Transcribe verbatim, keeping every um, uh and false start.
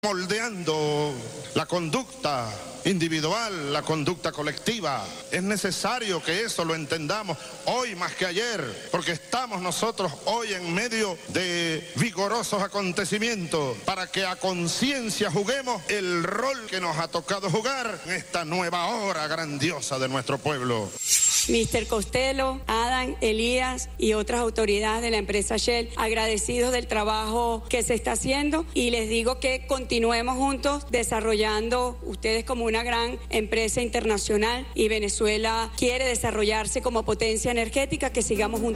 moldeando la conducta individual, la conducta colectiva. Es necesario que eso lo entendamos hoy más que ayer, porque estamos nosotros hoy en medio de vigorosos acontecimientos para que a conciencia juguemos el rol que nos ha tocado jugar en esta nueva hora grandiosa de nuestro pueblo. mister Costello, Adam, Elías y otras autoridades de la empresa Shell, agradecidos del trabajo que se está haciendo, y les digo que continuemos juntos desarrollando, ustedes como una gran empresa internacional y Venezuela quiere desarrollarse como potencia energética, que sigamos juntos.